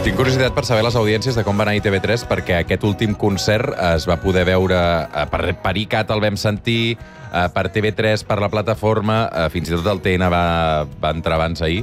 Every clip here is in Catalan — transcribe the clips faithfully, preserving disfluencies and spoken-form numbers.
Tinc curiositat per saber les audiències de com va anar I T V tres, perquè aquest últim concert es va poder veure per, per I C A T, el vam sentir, per T V tres, per la plataforma, fins i tot el T N va, va entrar abans ahir,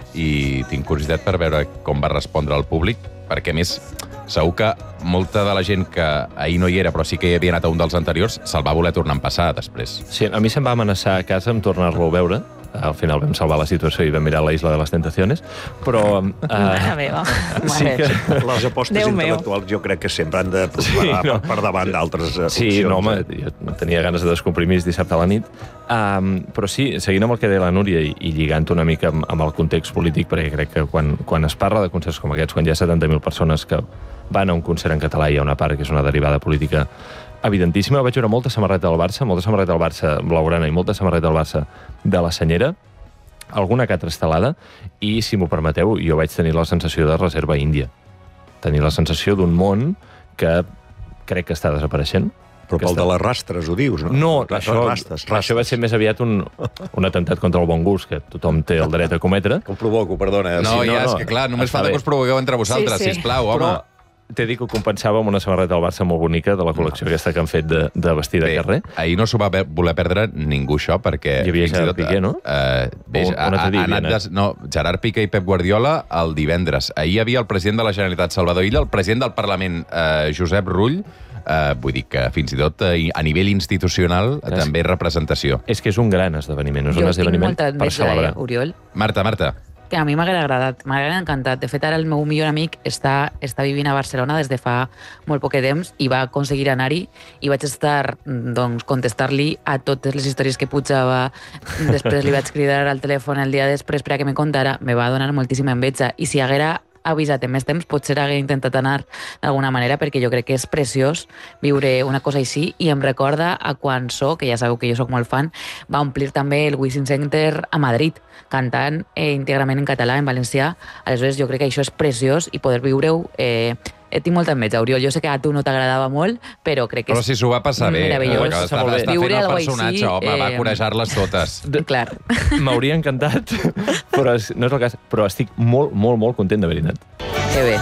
i tinc curiositat per veure com va respondre el públic, perquè a més segur que molta de la gent que ahir no hi era, però sí que hi havia anat a un dels anteriors, se'l va voler tornar a empassar després. Sí, a mi se'm va amenaçar a casa amb tornar-lo a veure. Al final vam salvar la situació i vam mirar la Isla de les Tentaciones, però... Uh, Mare meva. Sí que... Les apostes Déu intel·lectuals meu. jo crec que sempre han de prosperar sí, no. per, per davant d'altres sí, opcions. Sí, no, home, jo tenia ganes de descomprimir dissabte a la nit. Um, però sí, seguint amb el que deia la Núria i, i lligant una mica amb, amb el context polític, perquè crec que quan, quan es parla de concerts com aquests, quan hi ha setanta mil persones que van a un concert en català i hi ha una part que és una derivada política evidentíssima, vaig veure molta samarreta del Barça, molta samarreta del Barça blaugrana i molta samarreta del Barça de la Senyera, alguna que altra estelada, i, si m'ho permeteu, jo vaig tenir la sensació de reserva índia. Tenir la sensació d'un món que crec que està desapareixent. Però pel està... de les rastres, ho dius, no? No, rastres, això, rastres, rastres. això va ser més aviat un, un atemptat contra el bon gust, que tothom té el dret a cometre. Que ho provoco, perdona. No, sí, ja, no, és que clar, només està falta bé. que us provoqueu entre vosaltres, Sí, sí. sisplau, home. Però t'he dit que ho compensava amb una samarreta del Barça molt bonica de la col·lecció aquesta que han fet de, de vestir de Bé, carrer. ahir no s'ho va voler perdre ningú, això, perquè... Hi havia fins i Gerard tot, Piqué, no? Uh, bé, O- ha, on ha, altre dia ha anat havia des... No, Gerard Piqué i Pep Guardiola el divendres. Ahir hi havia el president de la Generalitat, Salvador Illa, el president del Parlament, uh, Josep Rull, uh, vull dir que fins i tot uh, a nivell institucional uh, també representació. És que és un gran esdeveniment, és un Jo tinc esdeveniment molta per enveja, celebrar. eh, Oriol, Marta, Marta. que a mi m'ha agradat, m'ha encantat. De fet, ara el meu millor amic està, està vivint a Barcelona des de fa molt poc temps i va aconseguir anar-hi i vaig estar, doncs, contestar-li a totes les històries que pujava. Després li vaig cridar al telèfon el dia després per a que me contara. Me va donar moltíssima enveja. I si haguera avisat en més temps, potser hagué intentat anar d'alguna manera, perquè jo crec que és preciós viure una cosa així, i em recorda a quan So, que ja sabeu que jo sóc molt fan, va omplir també el Wishing Center a Madrid, cantant eh, íntegrament en català, en valencià. Aleshores, jo crec que això és preciós i poder viure-ho... Eh, eh, tinc molta enveja, Oriol. Jo sé que a tu no t'agradava molt, però crec que Però és si s'ho va passar bé. meravellós. Que està, Molt bé. està fent Viure el algo personatge, així, home, va eh, corejar-les totes. Clar. M'hauria encantat, però és, no és el cas. Però estic molt, molt, molt content d'haver-hi anat. Que bé.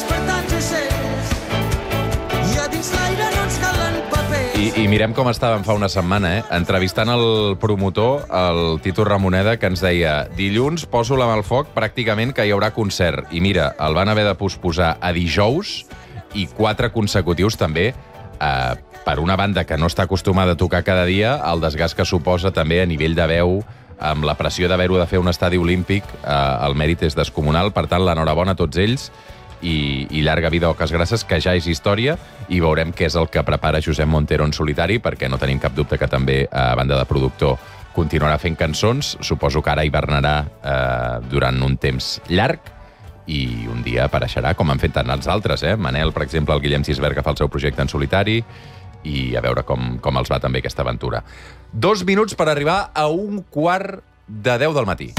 I, I mirem com estàvem fa una setmana, eh? Entrevistant el promotor, el Tito Ramoneda, que ens deia: dilluns poso la mà al foc pràcticament que hi haurà concert. I mira, el van haver de posposar a dijous i quatre consecutius també, eh, per una banda que no està acostumada a tocar cada dia, el desgast que suposa també a nivell de veu, amb la pressió d'haver-ho de fer un estadi olímpic, eh, el mèrit és descomunal. Per tant, l'enhorabona a tots ells i, i llarga vida o Oques Grasses, que ja és història, i veurem què és el que prepara Josep Montero en solitari, perquè no tenim cap dubte que també, a banda de productor, continuarà fent cançons. Suposo que ara hivernarà eh, durant un temps llarg i un dia apareixerà, com han fet tant els altres, eh? Manel, per exemple, el Guillem Gisbert, que fa el seu projecte en solitari, i a veure com, com els va també aquesta aventura. Dos minuts per arribar a un quart de deu del matí.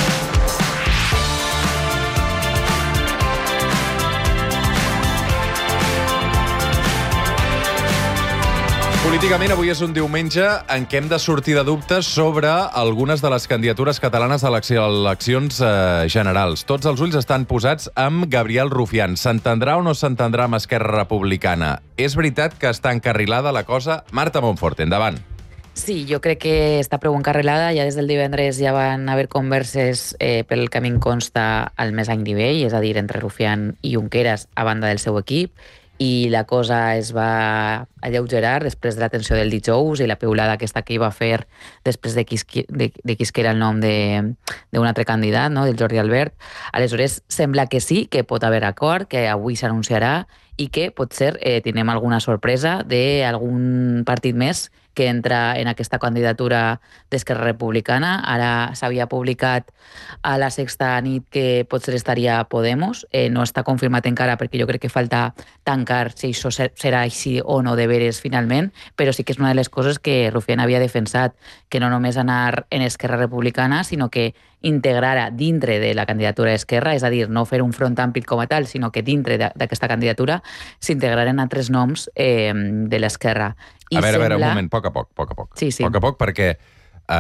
Políticament, avui és un diumenge en què hem de sortir de dubtes sobre algunes de les candidatures catalanes a les eleccions eh, generals. Tots els ulls estan posats amb Gabriel Rufián. S'entendrà o no s'entendrà amb Esquerra Republicana? És veritat que està encarrilada la cosa? Marta Montfort, endavant. Sí, jo crec que està prou encarrilada. Ja des del divendres ja van haver converses eh, pel que a mi em consta al més any nivell, és a dir, entre Rufián i Junqueras a banda del seu equip, i la cosa es va alleugerar després de la tensió del dijous i la piulada aquesta que hi va fer després de qui, de, de qui era el nom d'un altre candidat, no? Del Jordi Albert. Aleshores, sembla que sí, que pot haver acord, que avui s'anunciarà i que potser eh, tindrem alguna sorpresa d'algun partit més que entra en aquesta candidatura d'Esquerra Republicana. Ara s'havia publicat a la Sexta nit que potser estaria Podemos. Eh, no està confirmat encara perquè jo crec que falta tancar si això serà així o no de veres finalment, però sí que és una de les coses que Rufián havia defensat, que no només anar en Esquerra Republicana, sinó que integrara dintre de la candidatura d'Esquerra, és a dir, no fer un front ampli com a tal, sinó que dintre d'aquesta candidatura s'integraren altres noms eh, de l'Esquerra. A veure, sembla... a veure, un moment, a poc a poc, a poc a poc. Sí, sí. A poc a poc, perquè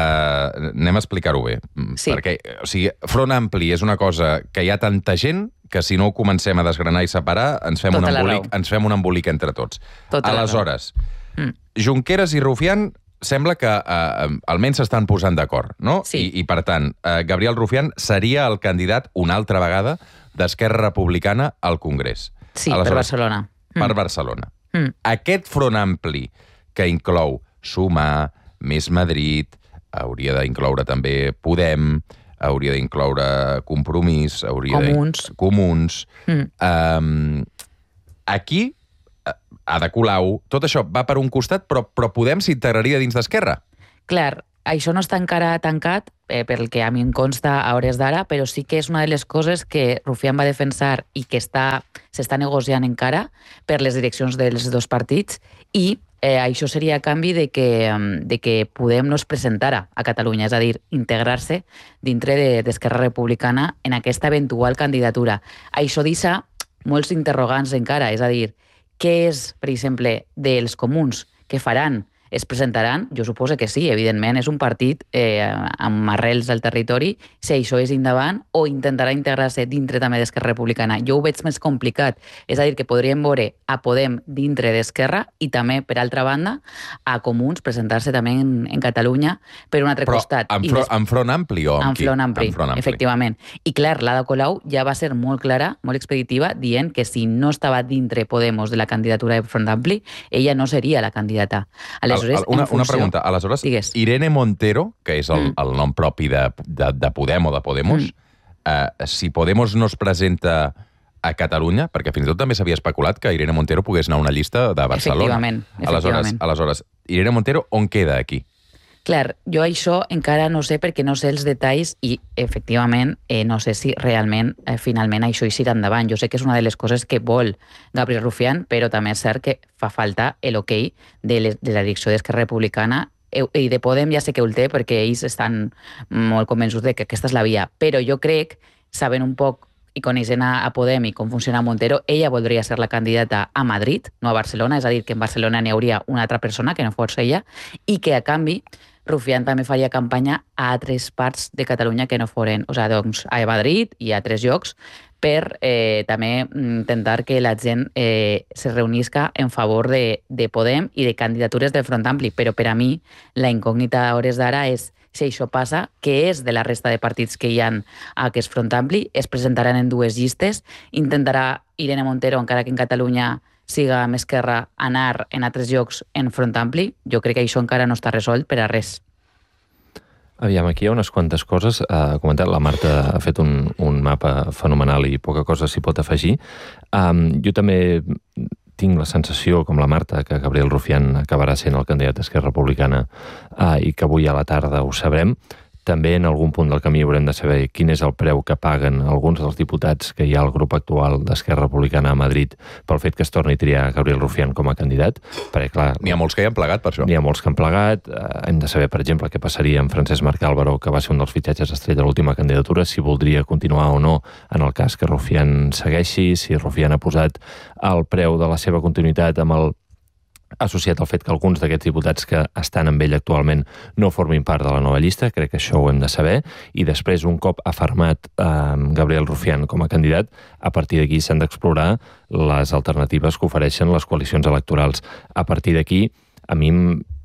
uh, anem a explicar-ho bé. Sí. Perquè, o sigui, front ampli és una cosa que hi ha tanta gent que si no ho comencem a desgranar i separar, ens fem, un Tota la embolic, raó. ens fem un embolic entre tots. Tota la Aleshores, Mm. Junqueras i Rufián sembla que eh, almenys s'estan posant d'acord, no? Sí. I, I, per tant, eh, Gabriel Rufián seria el candidat una altra vegada d'Esquerra Republicana al Congrés. Sí, per Barcelona. Per Mm. Barcelona. Mm. Aquest front ampli que inclou Sumar, Més Madrid, hauria d'incloure també Podem, hauria d'incloure Compromís, hauria Comuns. de... Comuns. Mm. Um, aquí, Ada Colau, tot això va per un costat, però, però Podem s'integraria dins d'Esquerra. Clar, això no està encara tancat, eh, pel que a mi em consta a hores d'ara, però sí que és una de les coses que Rufián va defensar i que està s'està negociant encara per les direccions dels dos partits, i eh, això seria a canvi de que, de que Podem no es presentara a Catalunya, és a dir, integrar-se dintre d'Esquerra de, Republicana en aquesta eventual candidatura. Això deixa molts interrogants encara, és a dir, què és, per exemple, dels comuns que faran? Es presentaran? Jo suposo que sí, evidentment, és un partit eh, amb arrels al territori, si això és endavant, o intentarà integrar-se dintre també d'Esquerra Republicana. Jo ho veig més complicat, és a dir, que podríem veure a Podem dintre d'Esquerra i també, per altra banda, a Comuns presentar-se també en, en Catalunya per un altre Però costat. en, I fro, des... en front ampli o amb en qui? front ampli, En front ampli. efectivament. I clar, l'Ada Colau ja va ser molt clara, molt expeditiva, dient que si no estava dintre Podemos de la candidatura de front ampli, ella no seria la candidata. Aleshores, Al, al, una, funció... una pregunta. Aleshores, Digues. Irene Montero, que és el, Mm. el nom propi de, de, de Podem o de Podemos, mm. eh, si Podemos no es presenta a Catalunya, perquè fins i tot també s'havia especulat que Irene Montero pogués anar a una llista de Barcelona. Efectivament, Aleshores, efectivament. aleshores, Irene Montero on queda aquí? Clar, jo això encara no sé perquè no sé els detalls i, efectivament, eh, no sé si realment, eh, finalment, això hi serà endavant. Jo sé que és una de les coses que vol Gabriel Rufián, però també és cert que fa falta l'ok de, les, de la direcció d'Esquerra Republicana i de Podem ja sé que ho té perquè ells estan molt convençuts de que aquesta és la via. Però jo crec, sabent un poc i coneixent a, a Podem i com funciona Montero, ella voldria ser la candidata a Madrid, no a Barcelona, és a dir, que en Barcelona n'hi hauria una altra persona que no fos ella, i que a canvi Rufián també faria campanya a altres parts de Catalunya que no foren, o sigui, doncs, a Madrid i a altres llocs, per eh, també intentar que la gent eh, se reunisca en favor de, de Podem i de candidatures del Front Ampli. Però per a mi la incògnita a hores d'ara és si això passa, què és de la resta de partits que hi ha a aquest Front Ampli, es presentaran en dues llistes, intentarà Irene Montero, encara que en Catalunya siga amb Esquerra, anar en altres llocs en Front Ampli. Jo crec que això encara no està resolt per a res. Aviam, aquí hi ha unes quantes coses. Ha comentat, la Marta ha fet un, un mapa fenomenal i poca cosa s'hi pot afegir. Um, jo també tinc la sensació, com la Marta, que Gabriel Rufián acabarà sent el candidat d'Esquerra Republicana uh, i que avui a la tarda ho sabrem. També en algun punt del camí haurem de saber quin és el preu que paguen alguns dels diputats que hi ha al grup actual d'Esquerra Republicana a Madrid pel fet que es torni a triar Gabriel Rufián com a candidat, perquè clar... N'hi ha molts que hi han plegat per això. N'hi ha molts que han plegat. Eh, hem de saber, per exemple, què passaria amb Francesc Marc Álvaro, que va ser un dels fitxatges estrella de l'última candidatura, si voldria continuar o no en el cas que Rufián segueixi, si Rufián ha posat el preu de la seva continuïtat amb el associat al fet que alguns d'aquests diputats que estan amb ell actualment no formin part de la nova llista. Crec que això ho hem de saber, i després, un cop afermat eh, Gabriel Rufián com a candidat, a partir d'aquí s'han d'explorar les alternatives que ofereixen les coalicions electorals. A partir d'aquí, a mi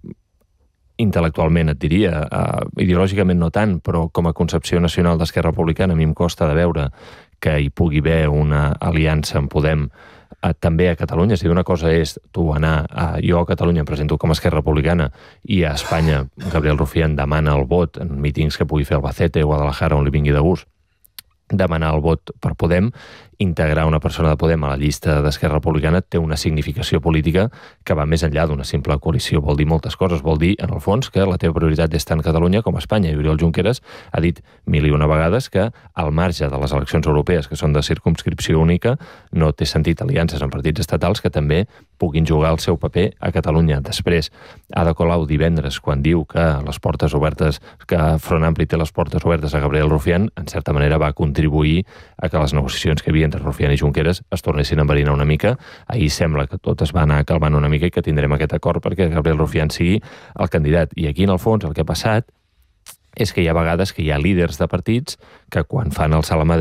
intel·lectualment et diria, eh, ideològicament no tant, però com a concepció nacional d'Esquerra Republicana a mi em costa de veure que hi pugui haver una aliança amb Podem Uh, també a Catalunya. És a dir, una cosa és tu anar, a, jo a Catalunya em presento com a Esquerra Republicana i a Espanya Gabriel Rufián demana el vot en mítings que pugui fer Albacete o Guadalajara on li vingui de gust, demanar el vot per Podem. Integrar una persona de Podem a la llista d'Esquerra Republicana té una significació política que va més enllà d'una simple coalició. Vol dir moltes coses. Vol dir, en el fons, que la teva prioritat és tant Catalunya com Espanya. I Oriol Junqueras ha dit mil i una vegades que, al marge de les eleccions europees, que són de circumscripció única, no té sentit aliances amb partits estatals que també puguin jugar el seu paper a Catalunya. Després, Ada Colau divendres, quan diu que les portes obertes, que Front Ampli té les portes obertes a Gabriel Rufián, en certa manera va contribuir a que les negociacions que hi havia entre Rufián i Junqueras es tornessin a enverinar una mica. Ahir sembla que tot es va anar calmant una mica i que tindrem aquest acord perquè Gabriel Rufián sigui el candidat. I aquí, en el fons, el que ha passat és que hi ha vegades que hi ha líders de partits que quan fan el salt a Madrid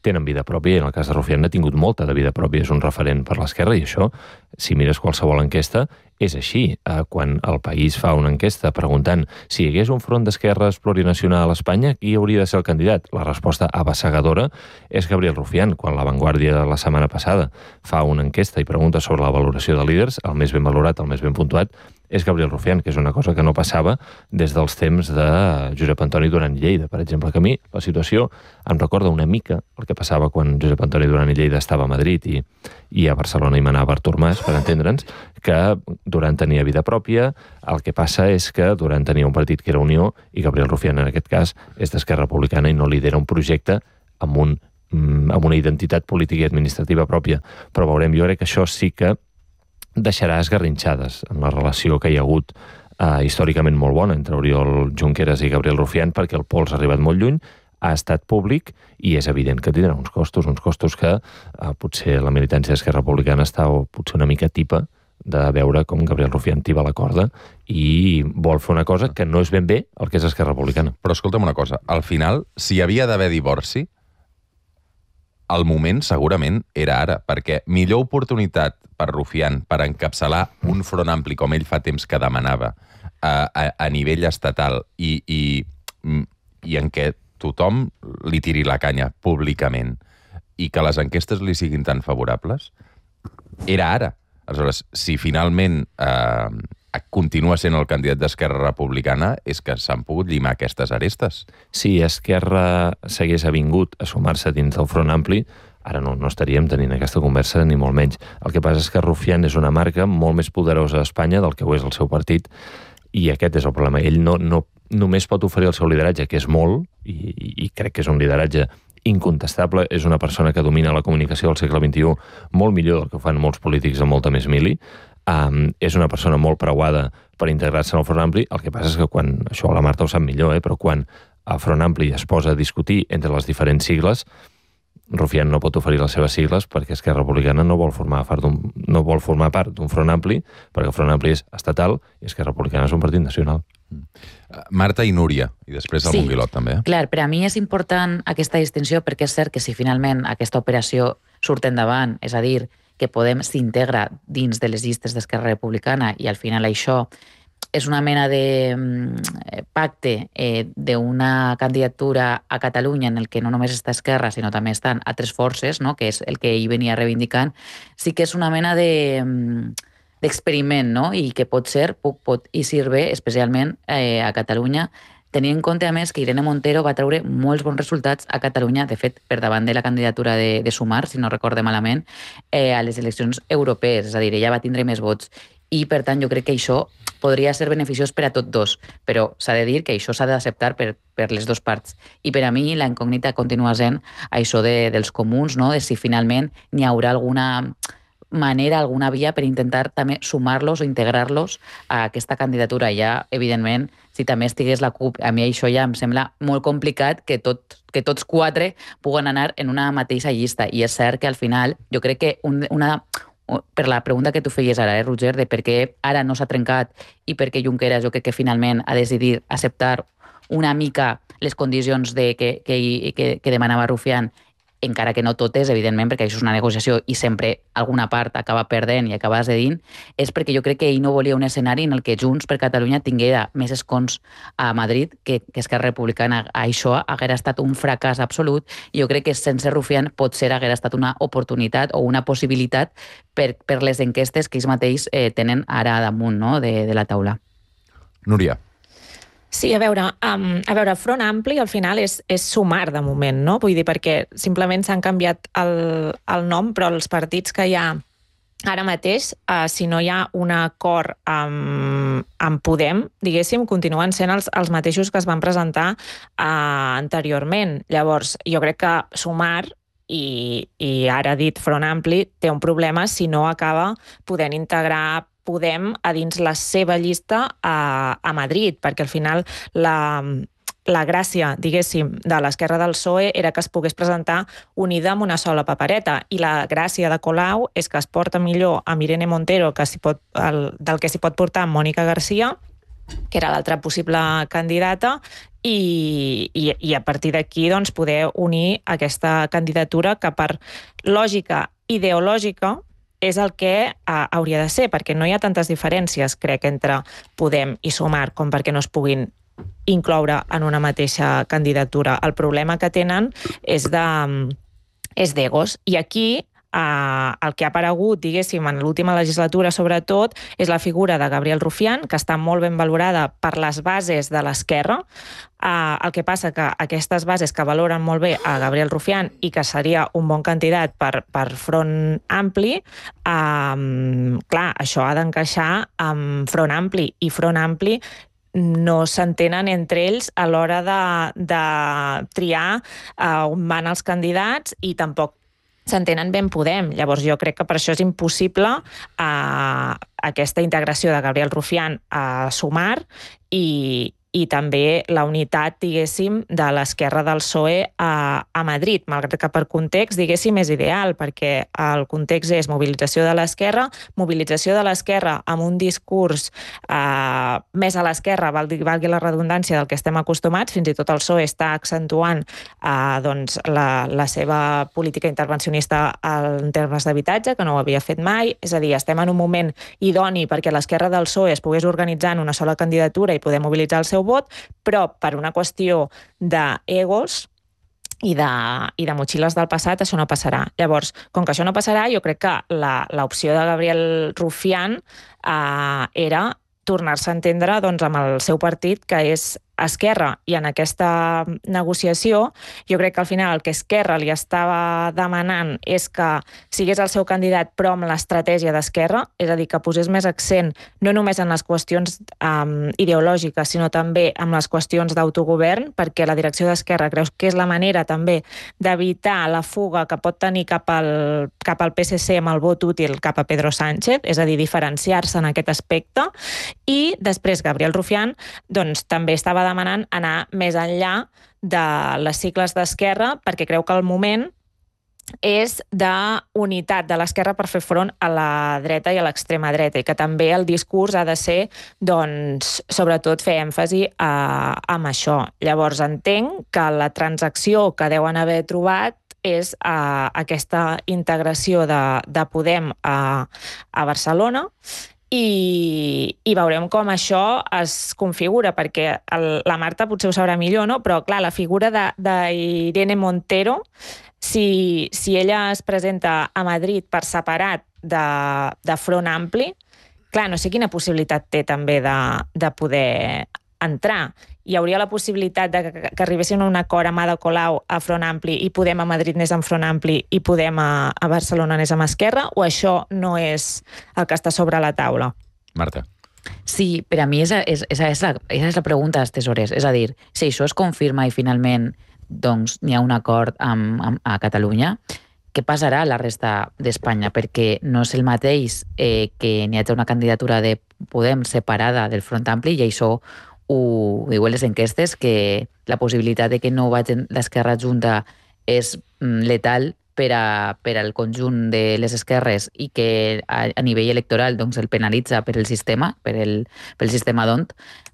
tenen vida pròpia, i en el cas de Rufián ha tingut molta de vida pròpia, és un referent per l'esquerra, i això, si mires qualsevol enquesta, és així. Quan el País fa una enquesta preguntant si hi hagués un front d'esquerres plurinacional a Espanya, qui hauria de ser el candidat? La resposta abassegadora és Gabriel Rufián. Quan La Vanguardia la setmana passada fa una enquesta i pregunta sobre la valoració de líders, el més ben valorat, el més ben puntuat, és Gabriel Rufián, que és una cosa que no passava des dels temps de Josep Antoni Duran i Lleida. Per exemple, que a mi la situació em recorda una mica el que passava quan Josep Antoni Duran i Lleida estava a Madrid i, i a Barcelona hi manava Artur Mas, per entendre'ns, que Duran tenia vida pròpia. El que passa és que Duran tenia un partit que era Unió i Gabriel Rufián, en aquest cas, és d'Esquerra Republicana i no lidera un projecte amb, un, amb una identitat política i administrativa pròpia. Però veurem, jo crec que això sí que deixarà esgarrinxades en la relació que hi ha hagut eh, històricament molt bona entre Oriol Junqueras i Gabriel Rufián, perquè el pols ha arribat molt lluny, ha estat públic i és evident que tindrà uns costos, uns costos que eh, potser la militància d'Esquerra Republicana està o potser una mica tipa de veure com Gabriel Rufián tiba la corda i vol fer una cosa que no és ben bé el que és Esquerra Republicana. Però escolta'm una cosa, al final, si hi havia d'haver divorci, el moment segurament era ara, perquè millor oportunitat per Rufián per encapçalar un front ampli com ell fa temps que demanava a, a, a nivell estatal i, i, i en què tothom li tiri la canya públicament i que les enquestes li siguin tan favorables, era ara. Aleshores, si finalment eh, continua sent el candidat d'Esquerra Republicana, és que s'han pogut llimar aquestes arestes. Si Esquerra s'hagués avingut a sumar-se dins del Front Ampli, ara no, no estaríem tenint aquesta conversa, ni molt menys. El que passa és que Rufián és una marca molt més poderosa a Espanya del que ho és el seu partit, i aquest és el problema. Ell no, no només pot oferir el seu lideratge, que és molt, i, i crec que és un lideratge incontestable, és una persona que domina la comunicació del segle vint-i-u molt millor del que fan molts polítics amb molta més mili. Um, és una persona molt preuada per integrar-se en el Front Ampli. El que passa és que quan, això la Marta ho sap millor, eh, però quan el Front Ampli es posa a discutir entre les diferents sigles, Rufián no pot oferir les seves sigles perquè Esquerra Republicana no vol formar part d'un, no vol formar part d'un Front Ampli, perquè el Front Ampli és estatal i Esquerra Republicana és un partit nacional. Marta i Núria, i després el sí, Monguilot també. Clar, per a mi és important aquesta distinció perquè és cert que si finalment aquesta operació surt endavant, és a dir, que Podem s'integra dins de les llistes d'Esquerra Republicana i al final això és una mena de mm, pacte eh, d'una candidatura a Catalunya en el que no només està Esquerra, sinó també estan altres forces, no? Que és el que ell venia reivindicant, sí que és una mena de, mm, d'experiment, no? I que pot ser, pot, pot i sirve especialment eh, a Catalunya, tenint en compte, a més, que Irene Montero va treure molts bons resultats a Catalunya, de fet, per davant de la candidatura de, de Sumar, si no recorde malament, eh, a les eleccions europees, és a dir, ella va tindre més vots. I, per tant, jo crec que això podria ser beneficiós per a tots dos, però s'ha de dir que això s'ha d'acceptar per, per les dues parts. I per a mi la incògnita continua sent això de, dels comuns, no? De si finalment n'hi haurà alguna manera, alguna via per intentar també sumar-los o integrar-los a aquesta candidatura. Ja, evidentment, si també estigués la CUP, a mi això ja em sembla molt complicat que, tot, que tots quatre puguen anar en una mateixa llista. I és cert que al final jo crec que un, una... per la pregunta que tu feies ara, eh, Roger, de per què ara no s'ha trencat i per què Junqueras jo crec que finalment ha decidit acceptar una mica les condicions de que, que, que, que demanava Rufián, encara que no totes, evidentment, perquè això és una negociació i sempre alguna part acaba perdent i acaba cedint, és perquè jo crec que ell no volia un escenari en el que Junts per Catalunya tinguera més escons a Madrid que, que Esquerra Republicana. Això haguera estat un fracàs absolut i jo crec que sense Rufián potser haguera estat una oportunitat o una possibilitat per, per les enquestes que ells mateix eh, tenen ara damunt, no? de, de la taula. Núria. Sí, a veure, um, a veure, Front Ampli al final és, és sumar de moment, no? Vull dir, perquè simplement s'han canviat el, el nom, però els partits que hi ha ara mateix, uh, si no hi ha un acord amb, amb Podem, diguéssim, continuen sent els, els mateixos que es van presentar uh, anteriorment. Llavors, jo crec que sumar i, i ara dit Front Ampli té un problema si no acaba podent integrar Podem a dins la seva llista a, a Madrid, perquè al final la, la gràcia, diguéssim, de l'esquerra del P S O E era que es pogués presentar unida amb una sola papereta, i la gràcia de Colau és que es porta millor amb Irene Montero que s'hi pot, el, del que s'hi pot portar amb Mònica Garcia, que era l'altra possible candidata, i, i, i a partir d'aquí doncs, poder unir aquesta candidatura que per lògica ideològica és el que eh, hauria de ser, perquè no hi ha tantes diferències, crec, entre Podem i Sumar com perquè no es puguin incloure en una mateixa candidatura. El problema que tenen és de és d'egos, i aquí Uh, el que ha aparegut, diguéssim, en l'última legislatura, sobretot, és la figura de Gabriel Rufián, que està molt ben valorada per les bases de l'esquerra. Uh, el que passa que aquestes bases que valoren molt bé a Gabriel Rufián i que seria un bon candidat per, per Front Ampli, uh, clar, això ha d'encaixar amb Front Ampli, i Front Ampli no s'entenen entre ells a l'hora de, de triar uh, on van els candidats, i tampoc s'entenen ben Podem. Llavors jo crec que per això és impossible eh, aquesta integració de Gabriel Rufián a Sumar, i, i també la unitat, diguéssim, de l'esquerra del P S O E a, a Madrid, malgrat que per context, diguéssim, és ideal, perquè el context és mobilització de l'esquerra, mobilització de l'esquerra amb un discurs eh, més a l'esquerra, valgui, valgui la redundància del que estem acostumats, fins i tot el P S O E està accentuant eh, doncs, la, la seva política intervencionista en termes d'habitatge, que no ho havia fet mai, és a dir, estem en un moment idoni perquè l'esquerra del P S O E es pogués organitzar en una sola candidatura i poder mobilitzar el seu vot, però per una qüestió d'egos i de, i de motxilles del passat això no passarà. Llavors, com que això no passarà, jo crec que l'opció de Gabriel Rufián eh, era tornar-se a entendre doncs, amb el seu partit, que és Esquerra, i en aquesta negociació jo crec que al final el que Esquerra li estava demanant és que sigués el seu candidat però amb l'estratègia d'Esquerra, és a dir, que posés més accent no només en les qüestions um, ideològiques, sinó també en les qüestions d'autogovern, perquè la direcció d'Esquerra creu que és la manera també d'evitar la fuga que pot tenir cap al, cap al P S C amb el vot útil cap a Pedro Sánchez, és a dir, diferenciar-se en aquest aspecte. I després Gabriel Rufián doncs, també estava demanant anar més enllà de les sigles d'Esquerra, perquè creu que el moment és d'unitat de l'esquerra per fer front a la dreta i a l'extrema dreta, i que també el discurs ha de ser, doncs, sobretot fer èmfasi a, amb això. Llavors entenc que la transacció que deuen haver trobat és uh, aquesta integració de, de Podem a, a Barcelona, I, i veurem com això es configura, perquè el, la Marta potser ho sabrà millor, no? Però clar, la figura d'Irene Montero, si, si ella es presenta a Madrid per separat de, de Front Ampli, clar, no sé quina possibilitat té també de, de poder entrar. Hi hauria la possibilitat de que, que arribessin a un acord amb Ada Colau a Front Ampli i Podem a Madrid anés amb Front Ampli i Podem a, a Barcelona anés amb Esquerra, o això no és el que està sobre la taula? Marta. Sí, per a mi esa és, esa és, la, esa és la pregunta dels tesores. És a dir, si això es confirma i finalment doncs, n'hi ha un acord amb, amb, a Catalunya, què passarà a la resta d'Espanya? Perquè no és el mateix eh, que n'hi hagi una candidatura de Podem separada del Front Ampli, i això ho diuen les enquestes, que la possibilitat de que no vagin l'esquerra junta és letal per, a, per al conjunt de les esquerres, i que a, a nivell electoral doncs, el penalitza per el sistema, per el, pel sistema d'ont,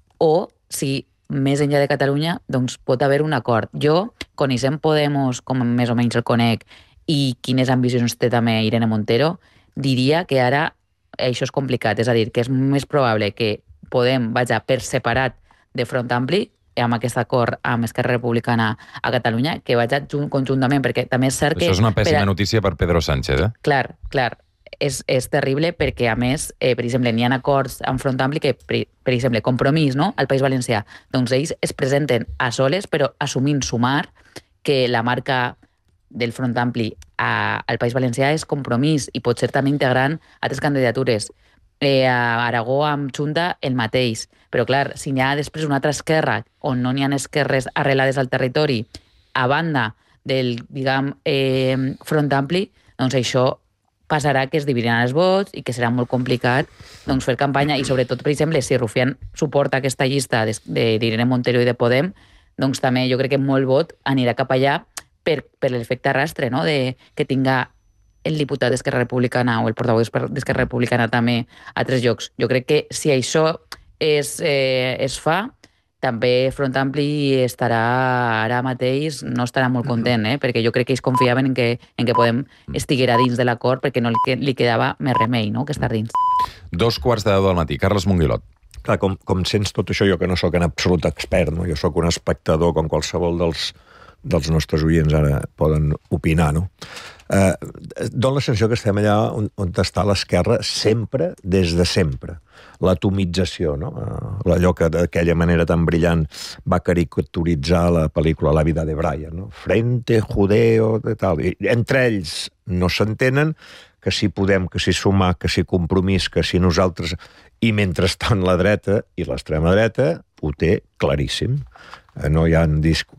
o si més enllà de Catalunya doncs, pot haver un acord. Jo, coneixent Podemos, com més o menys el conec, i quines ambicions té també Irene Montero, diria que ara això és complicat, és a dir, que és més probable que Podem vaja per separat de Front Ampli, amb aquest acord amb Esquerra Republicana a Catalunya, que vaja conjuntament, perquè també és cert que... Això és una pèssima per... notícia per Pedro Sánchez, eh? Clar, clar. És, és terrible perquè, a més, eh, per exemple, n'hi ha acords amb Front Ampli que, per, per exemple, Compromís, no?, al País Valencià, doncs ells es presenten a soles, però assumint Sumar, que la marca del Front Ampli a, al País Valencià és Compromís, i potser també integrant altres candidatures. Eh, a Aragó amb Xunta el mateix, però clar, si n'hi ha després una altra esquerra on no n'hi ha esquerres arrelades al territori a banda del, diguem, eh, Front Ampli, doncs això passarà que es dividiran els vots i que serà molt complicat doncs, fer campanya, i sobretot, per exemple, si Rufián suporta aquesta llista d'Irene Montero i de Podem, doncs també jo crec que molt vot anirà cap allà per, per l'efecte arrastre, no?, de que tinga el diputat d'Esquerra Republicana o el portaveu d'Esquerra Republicana també a tres llocs. Jo crec que si això es, eh, es fa, també Front Ampli estarà ara mateix, no estarà molt content, eh? perquè jo crec que ells confiaven en que, en que Podem estiguera dins de l'acord perquè no li, li quedava més remei, no?, que estar dins. Dos quarts de deu del matí. Carles Monguilot. Clar, com, com sents tot això, jo que no sóc en absolut expert, no? Jo sóc un espectador com qualsevol dels, dels nostres oients ara poden opinar, no? Eh, dona la sensació que estem allà on, on està l'esquerra sempre, des de sempre. L'atomització, no? Eh, allò que d'aquella manera tan brillant va caricaturitzar la pel·lícula La vida de Brian, no? Frente judeo, de tal. I entre ells no s'entenen, que si Podem, que si Sumar, que si Compromís, que si nosaltres... I mentrestant la dreta i l'extrema dreta ho té claríssim. Eh, no hi ha discussions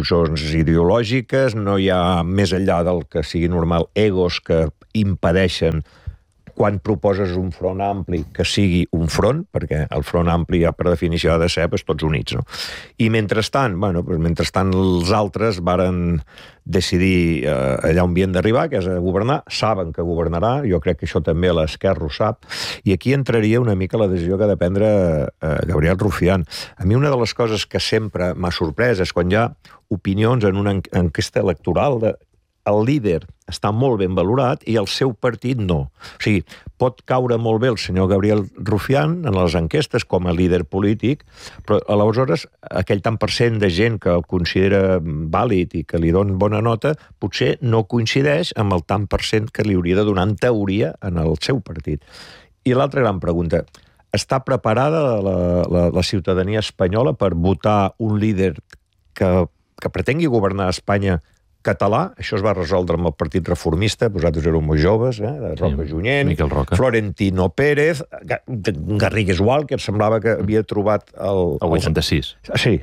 ideològiques, no hi ha, més enllà del que sigui normal, egos que impedeixen, quan proposes un front ampli, que sigui un front, perquè el front ampli ja per definició ha de ser pues, tots units, no? I mentrestant, bueno, pues, mentrestant els altres varen decidir eh, allà on havien d'arribar, que és a governar, saben que governarà, jo crec que això també l'esquerra ho sap, i aquí entraria una mica la decisió que ha de prendre eh, Gabriel Rufián. A mi una de les coses que sempre m'ha sorprès és quan hi ha opinions en una enquesta electoral de el líder està molt ben valorat i el seu partit no. O sigui, pot caure molt bé el senyor Gabriel Rufián en les enquestes com a líder polític, però aleshores aquell tant per cent de gent que el considera vàlid i que li don bona nota potser no coincideix amb el tant per cent que li hauria de donar en teoria en el seu partit. I l'altra gran pregunta, està preparada la, la, la ciutadania espanyola per votar un líder que, que pretengui governar a Espanya català? Això es va resoldre amb el Partit Reformista, vosaltres éreu molt joves, eh? de Roca sí, Junyent, Miquel Roca. Florentino Pérez, Garrigues Walker, semblava que havia trobat el... El vuitanta-sis. Sí.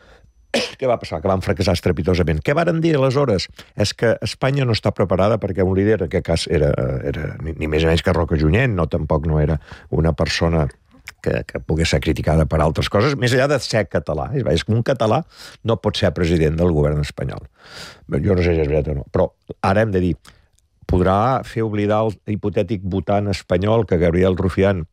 Què va passar? Que van fracassar estrepitosament. Què varen dir aleshores? És que Espanya no està preparada perquè un líder, en aquest cas era, era ni, ni més ni menys que Roca Junyent, no, tampoc no era una persona que, que pogués ser criticada per altres coses, més enllà de ser català. És que un català no pot ser president del govern espanyol. Jo no sé si és veritat o no, però ara hem de dir, podrà fer oblidar el hipotètic votant espanyol que Gabriel Rufián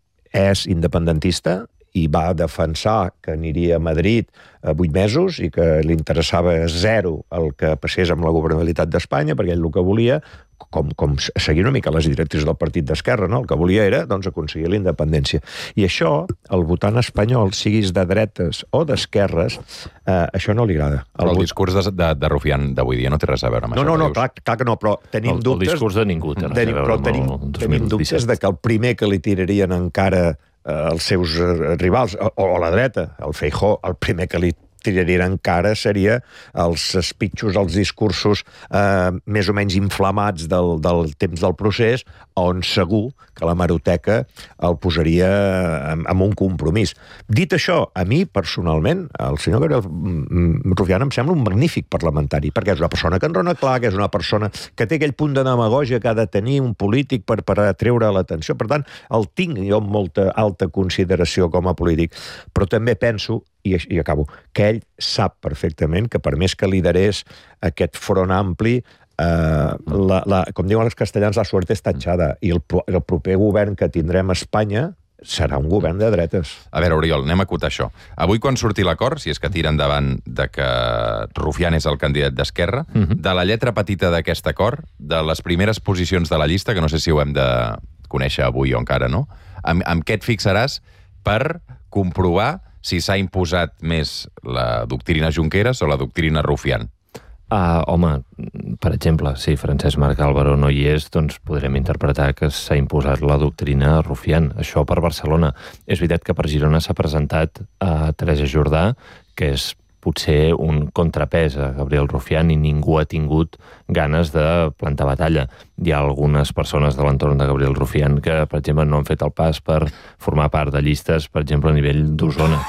és independentista i va defensar que aniria a Madrid a vuit mesos i que li interessava zero el que passés amb la governabilitat d'Espanya, perquè ell el que volia, com, com seguir una mica les directrius del partit d'Esquerra, no? El que volia era doncs, aconseguir la independència. I això, el votant espanyol, siguis de dretes o d'esquerres, eh, això no li agrada. El, el discurs de, de, de Rufián d'avui dia no té res a veure amb no, això. No, no, clar, clar que no, però tenim el, dubtes... El discurs de ningú té res a veure però amb tenim, el tenim dubtes de que el primer que li tirarien encara eh, els seus eh, rivals, o, o la dreta, el Feijóo, el primer que li tirarien encara seria els espitxos, els discursos eh, més o menys inflamats del, del temps del procés, on segur que la Hemeroteca el posaria en, en un compromís. Dit això, a mi, personalment, el senyor Gabriel Rufián em sembla un magnífic parlamentari, perquè és una persona que enrona clar, que és una persona que té aquell punt de demagogia que ha de tenir un polític per, per atreure l'atenció. Per tant, el tinc jo amb molta alta consideració com a polític, però també penso, i, i acabo, que ell sap perfectament que per més que liderés aquest front ampli, Uh, la, la, com diuen els castellans, la suerte està echada, i el, el proper govern que tindrem a Espanya serà un govern de dretes. A veure, Oriol, anem a acotar això. Avui, quan surti l'acord, si és que tira endavant de que Rufián és el candidat d'Esquerra, uh -huh. de la lletra petita d'aquest acord, de les primeres posicions de la llista, que no sé si ho hem de conèixer avui o encara no, amb, amb què et fixaràs per comprovar si s'ha imposat més la doctrina Junqueras o la doctrina Rufián? Uh, home, per exemple, si Francesc Marc Álvaro no hi és, doncs podrem interpretar que s'ha imposat la doctrina Rufián. Això per Barcelona. És veritat que per Girona s'ha presentat a Teresa Jordà, que és potser un contrapès a Gabriel Rufián, i ningú ha tingut ganes de plantar batalla. Hi ha algunes persones de l'entorn de Gabriel Rufián que, per exemple, no han fet el pas per formar part de llistes, per exemple, a nivell d'Osona.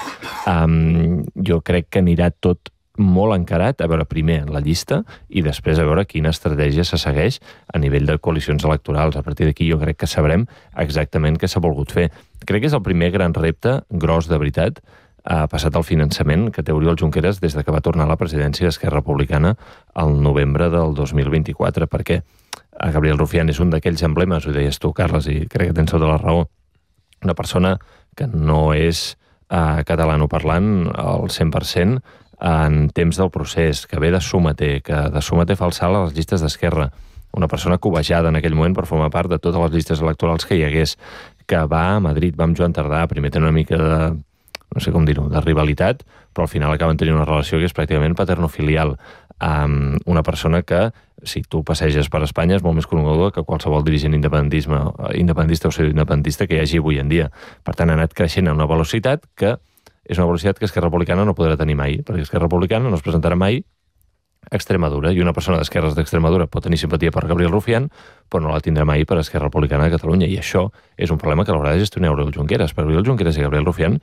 Um, jo crec que anirà tot molt encarat, a veure primer la llista i després a veure quina estratègia se segueix a nivell de coalicions electorals. A partir d'aquí jo crec que sabrem exactament què s'ha volgut fer. Crec que és el primer gran repte, gros de veritat, ha passat el finançament que té Oriol Junqueras des de que va tornar a la presidència d'Esquerra Republicana al novembre del dos mil vint-i-quatre, perquè Gabriel Rufián és un d'aquells emblemes, ho deies tu, Carles, i crec que tens tota la raó, una persona que no és eh, catalanoparlant al cent per cent en temps del procés, que ve de Súmate, que de Súmate fa el salt a les llistes d'Esquerra, una persona cobejada en aquell moment per formar part de totes les llistes electorals que hi hagués, que va a Madrid, va amb Joan Tardà, primer té una mica de, no sé com dir-ho, de rivalitat, però al final acaben tenint una relació que és pràcticament paternofilial, amb una persona que, si tu passeges per Espanya, és molt més coneguda que qualsevol dirigent independentisme, independentista o pseudoindependentista que hi hagi avui en dia. Per tant, ha anat creixent a una velocitat que és una velocitat que Esquerra Republicana no podrà tenir mai, perquè Esquerra Republicana no es presentarà mai a Extremadura, i una persona d'esquerres d'Extremadura pot tenir simpatia per Gabriel Rufián, però no la tindrà mai per Esquerra Republicana de Catalunya, i això és un problema que l'haurà de gestionar Oriol Junqueras, perquè Oriol Junqueras i Gabriel Rufián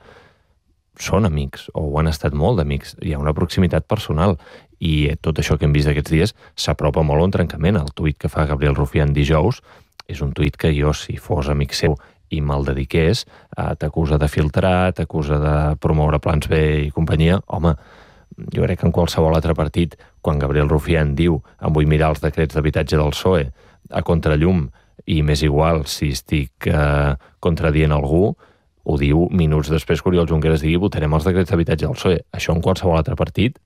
són amics, o ho han estat molt d'amics, hi ha una proximitat personal, i tot això que hem vist aquests dies s'apropa molt a un trencament. El tuit que fa Gabriel Rufián dijous és un tuit que jo, si fos amic seu i me'l dediqués, eh, t'acusa de filtrar, t'acusa de promoure plans B i companyia. Home, jo crec que en qualsevol altre partit, quan Gabriel Rufián diu em vull mirar els decrets d'habitatge del P S O E a contrallum, i m'és igual si estic eh, contradient algú, ho diu minuts després que Oriol Junqueras digui votarem els decrets d'habitatge del P S O E. Això en qualsevol altre partit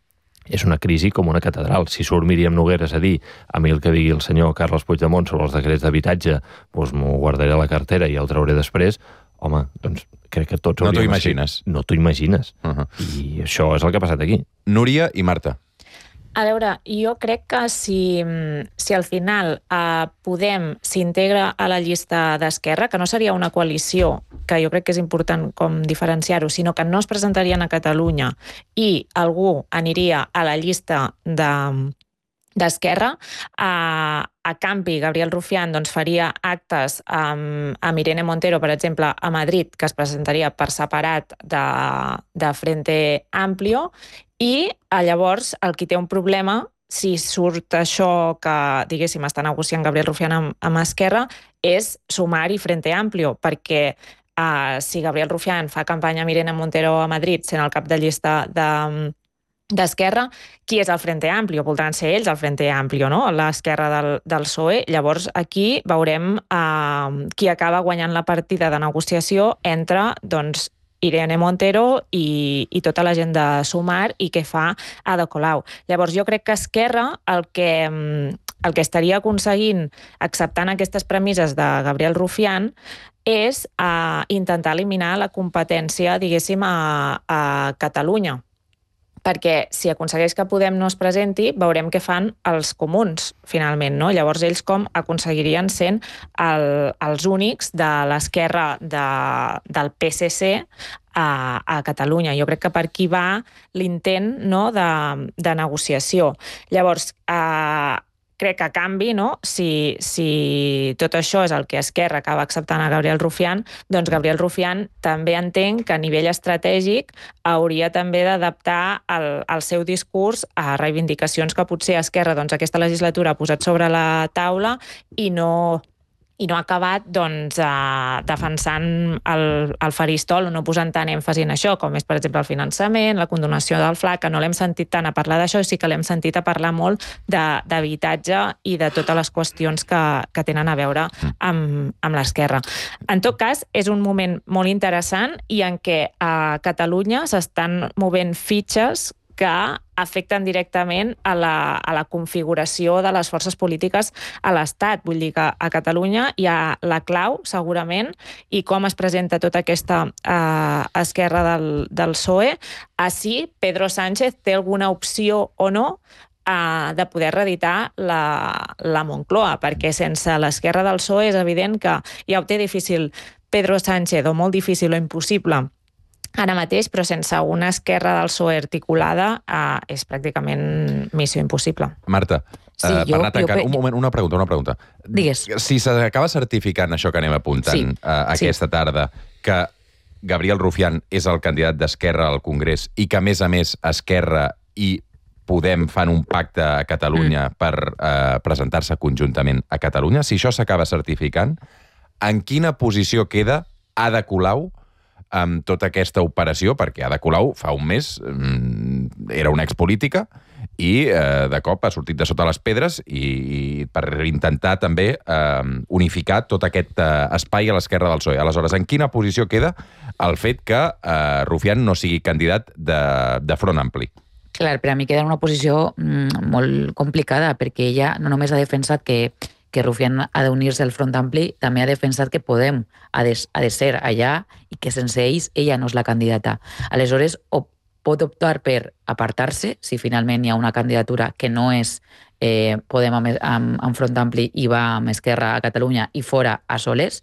és una crisi com una catedral. Si surt Míriam Nogueras a dir a mi el que digui el senyor Carles Puigdemont sobre els decrets d'habitatge, doncs m'ho guardaré a la cartera i ja ho trauré després, home, doncs crec que tots... No t'ho imagines. No t'ho imagines. Uh -huh. I això és el que ha passat aquí. Núria i Marta. A veure, jo crec que si, si al final eh, Podem s'integra a la llista d'Esquerra, que no seria una coalició, que jo crec que és important com diferenciar-ho, sinó que no es presentarien a Catalunya i algú aniria a la llista de d'Esquerra, a, a canvi Gabriel Rufián doncs, faria actes amb, amb Irene Montero, per exemple, a Madrid, que es presentaria per separat de, de Frente Amplio, i llavors el qui té un problema, si surt això que, diguéssim, està negociant Gabriel Rufián amb, amb Esquerra, és Sumar i Frente Amplio, perquè uh, si Gabriel Rufián fa campanya amb Irene Montero a Madrid, sent el cap de llista de d'Esquerra, qui és el Frente Amplio? Voldran ser ells el Frente Amplio, no? L'esquerra del, del P S O E. Llavors, aquí veurem eh, qui acaba guanyant la partida de negociació entre, doncs, Irene Montero i, i tota la gent de Sumar i què fa Ada Colau. Llavors, jo crec que Esquerra el que, el que estaria aconseguint, acceptant aquestes premisses de Gabriel Rufián, és eh, intentar eliminar la competència, diguéssim, a, a Catalunya. Perquè si aconsegueix que Podem no es presenti, veurem què fan els comuns, finalment, no? Llavors ells com aconseguirien sent el, els únics de l'esquerra de, del P S C a, a Catalunya. Jo crec que per aquí va l'intent, no, de, de negociació. Llavors, eh, crec que a canvi, no, si, si tot això és el que Esquerra acaba acceptant a Gabriel Rufián, doncs Gabriel Rufián també entenc que a nivell estratègic hauria també d'adaptar el, el seu discurs a reivindicacions que potser Esquerra doncs, aquesta legislatura ha posat sobre la taula i no... i no ha acabat doncs, eh, defensant el, el faristol o no posant tant èmfasi en això, com és, per exemple, el finançament, la condonació del F L A C, que no l'hem sentit tant a parlar d'això, sí que l'hem sentit a parlar molt d'habitatge i de totes les qüestions que, que tenen a veure amb, amb l'esquerra. En tot cas, és un moment molt interessant i en què a Catalunya s'estan movent fitxes que afecten directament a la, a la configuració de les forces polítiques a l'Estat. Vull dir que a Catalunya hi ha la clau, segurament, i com es presenta tota aquesta eh, esquerra del, del P S O E, a si Pedro Sánchez té alguna opció o no eh, de poder reeditar la, la Moncloa, perquè sense l'esquerra del P S O E és evident que ja ho té difícil Pedro Sánchez, o molt difícil o impossible, ara mateix, però sense una esquerra del P S O E articulada eh, és pràcticament missió impossible. Marta, sí, eh, jo, per anar tancant, jo... un moment, una pregunta, una pregunta. Digues. Si s'acaba certificant això que anem apuntant sí. eh, aquesta sí. tarda, que Gabriel Rufián és el candidat d'Esquerra al Congrés i que, a més a més, Esquerra i Podem fan un pacte a Catalunya mm. per eh, presentar-se conjuntament a Catalunya, si això s'acaba certificant, en quina posició queda Ada Colau amb tota aquesta operació, perquè Ada Colau fa un mes era una expolítica i eh, de cop ha sortit de sota les pedres i, i per intentar també eh, unificar tot aquest eh, espai a l'esquerra del P S O E. Aleshores, en quina posició queda el fet que eh, Rufián no sigui candidat de, de Front Ampli? Clar, per a mi queda en una posició mm, molt complicada, perquè ella no només ha defensat que, que Rufián ha d'unir-se al Front Ampli, també ha defensat que Podem ha de, ha de ser allà i que sense ells ella no és la candidata. Aleshores, o pot optar per apartar-se, si finalment hi ha una candidatura que no és eh, Podem amb, amb, amb Front Ampli i va amb Esquerra a Catalunya i fora a soles,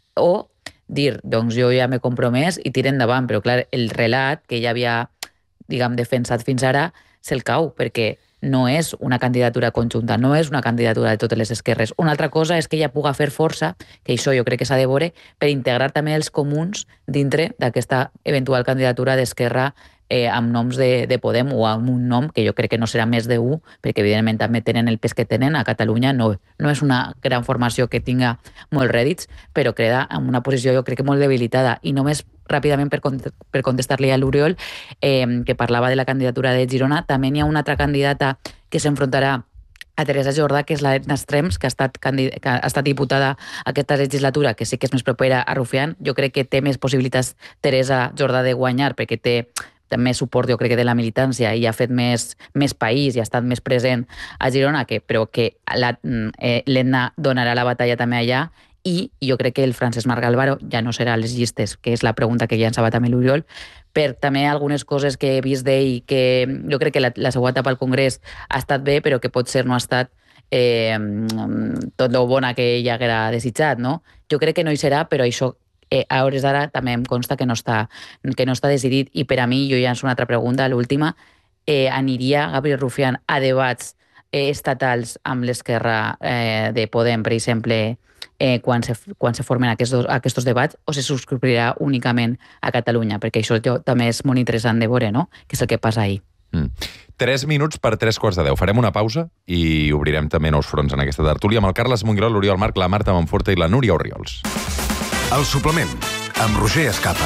o dir, doncs jo ja m'he compromès i tira endavant, però clar, el relat que ella havia, diguem, defensat fins ara se'l cau, perquè no és una candidatura conjunta, no és una candidatura de totes les esquerres. Una altra cosa és que ella puga fer força, que això jo crec que s'ha de veure, per integrar també els comuns dintre d'aquesta eventual candidatura d'Esquerra eh, amb noms de, de Podem o amb un nom que jo crec que no serà més de u, perquè evidentment també tenen el pes que tenen. A Catalunya no, no és una gran formació que tinga molts rèdits, però queda en una posició jo crec que molt debilitada. I només ràpidament per, per contestar-li a l'Oriol, eh, que parlava de la candidatura de Girona, també hi ha una altra candidata que s'enfrontarà a Teresa Jordà, que és la Edna Strems, que ha estat, que ha estat diputada aquesta legislatura, que sí que és més propera a Rufián. Jo crec que té més possibilitats Teresa Jordà de guanyar, perquè té també suport, jo crec que de la militància, i ha fet més, més país i ha estat més present a Girona, que, però que eh, l'Edna donarà la batalla també allà. I jo crec que el Francesc Marc Álvaro ja no serà a les llistes, que és la pregunta que llançava també l'Oriol, per també algunes coses que he vist d'ell, que jo crec que la, la seva etapa al Congrés ha estat bé, però que potser no ha estat eh, tot lo bona que ell haguera desitjat, no? Jo crec que no hi serà, però això eh, a hores d'ara també em consta que no està, que no està decidit, i per a mi, jo llanço una altra pregunta, l'última, eh, aniria Gabriel Rufián a debats eh, estatals amb l'esquerra eh, de Podem, per exemple, Eh, quan, se, quan se formen aquests, aquests debats, o se subscriurà únicament a Catalunya, perquè això jo, també és molt interessant de veure, no? Què és el que passa ahir. Mm. Tres minuts per tres quarts de deu. Farem una pausa i obrirem també nous fronts en aquesta tertúlia amb el Carles Monguirol, l'Oriol Marc, la Marta Monforte i la Núria Orriols. El suplement, amb Roger Escapa.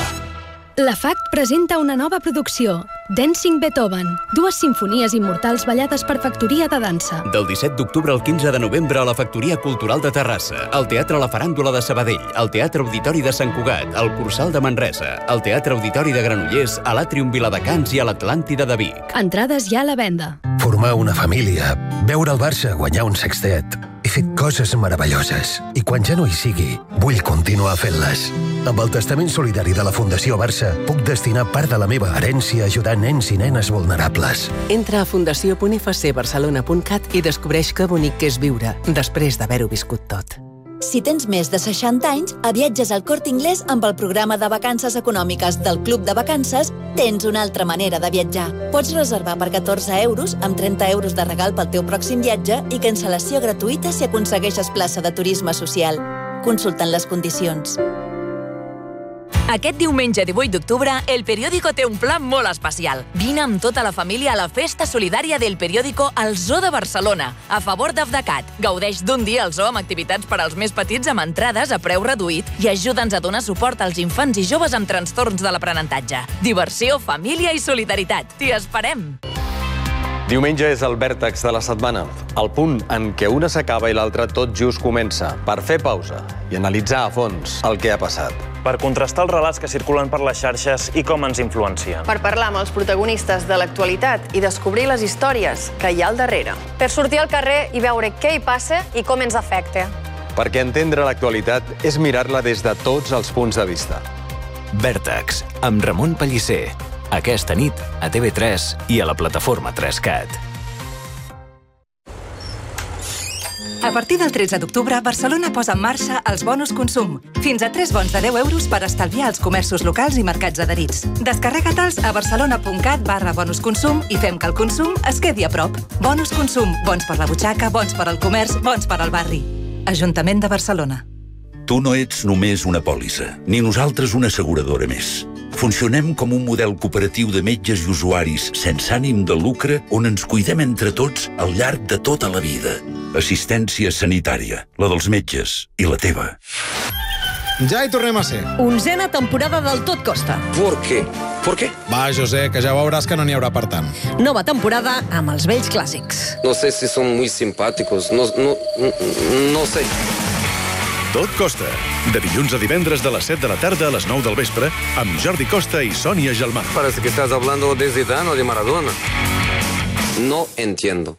La F A C presenta una nova producció, Dancing Beethoven, dues simfonies immortals ballades per Factoria de Dansa. Del disset d'octubre al quinze de novembre a la Factoria Cultural de Terrassa, al Teatre La Faràndula de Sabadell, al Teatre Auditori de Sant Cugat, al Cursal de Manresa, al Teatre Auditori de Granollers, a l'Àtrium Viladecans i a l'Atlàntida de Vic. Entrades ja a la venda. Formar una família, veure el Barça guanyar un sextet. He fet coses meravelloses i quan ja no hi sigui, vull continuar fent-les. Amb el Testament Solidari de la Fundació Barça puc destinar part de la meva herència a ajudar nens i nenes vulnerables. Entra a fundació punt f c barcelona punt cat i descobreix que bonic que és viure després d'haver-ho viscut tot. Si tens més de seixanta anys, a Viatges al Corte Inglés amb el programa de vacances econòmiques del Club de Vacances tens una altra manera de viatjar. Pots reservar per catorze euros amb trenta euros de regal pel teu pròxim viatge i cancel·lació gratuïta si aconsegueixes plaça de turisme social. Consultant les condicions. Aquest diumenge divuit d'octubre, El Periódico té un pla molt especial. Vine amb tota la família a la festa solidària del Periódico al Zoo de Barcelona, a favor d'Afdecat. Gaudeix d'un dia al zoo amb activitats per als més petits amb entrades a preu reduït i ajuda'ns a donar suport als infants i joves amb trastorns de l'aprenentatge. Diversió, família i solidaritat. T'hi esperem! Diumenge és el vèrtex de la setmana, el punt en què una s'acaba i l'altra tot just comença, per fer pausa i analitzar a fons el que ha passat. Per contrastar els relats que circulen per les xarxes i com ens influencien. Per parlar amb els protagonistes de l'actualitat i descobrir les històries que hi ha al darrere. Per sortir al carrer i veure què hi passa i com ens afecta. Perquè entendre l'actualitat és mirar-la des de tots els punts de vista. Vèrtex, amb Ramon Pellicer. Aquesta nit a T V tres i a la plataforma tres cat. A partir del tretze d'octubre, Barcelona posa en marxa els bonus consum. Fins a tres bons de deu euros per estalviar als comerços locals i mercats adherits. Descarrega-te'ls a barcelona punt cat barra bonus consum i fem que el consum es quedi a prop. Bonus consum, bons per la butxaca, bons per al comerç, bons per al barri. Ajuntament de Barcelona. Tu no ets només una pòlissa, ni nosaltres una asseguradora més. Funcionem com un model cooperatiu de metges i usuaris sense ànim de lucre on ens cuidem entre tots al llarg de tota la vida. Assistència sanitària, la dels metges i la teva. Ja hi tornem a ser. Onzena temporada del Tot Costa. ¿Por qué? ¿Por qué? Va, José, que ja veuràs que no n'hi haurà per tant. Nova temporada amb els vells clàssics. No sé si son muy simpáticos, no, no, no sé. Tot Costa, de dilluns a divendres de les set de la tarda a les nou del vespre, amb Jordi Costa i Sònia Gelmà. Parece que estás hablando de Zidane o de Maradona. No entiendo.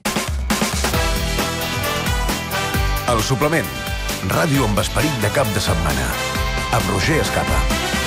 El suplement. Ràdio amb esperit de cap de setmana. Amb Roger Escapa.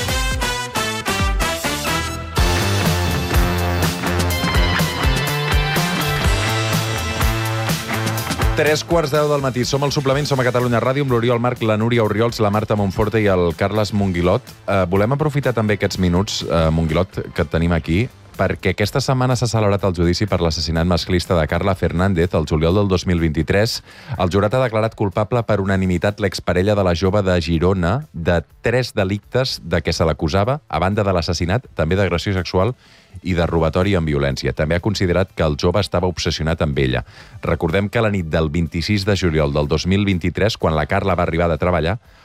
Tres quarts deu del matí. Som al suplement, som a Catalunya Ràdio amb l'Oriol Marc, la Núria Oriols, la Marta Monforte i el Carles Monguilot. Uh, volem aprofitar també aquests minuts, uh, Monguilot, que tenim aquí, perquè aquesta setmana s'ha celebrat el judici per l'assassinat masclista de Carla Fernández el juliol del dos mil vint-i-tres. El jurat ha declarat culpable per unanimitat l'exparella de la jove de Girona de tres delictes de què se l'acusava, a banda de l'assassinat, també d'agressió sexual i de robatori amb violència. També ha considerat que el jove estava obsessionat amb ella. Recordem que la nit del vint-i-sis de juliol del dos mil vint-i-tres, quan la Carla va arribar de treballar,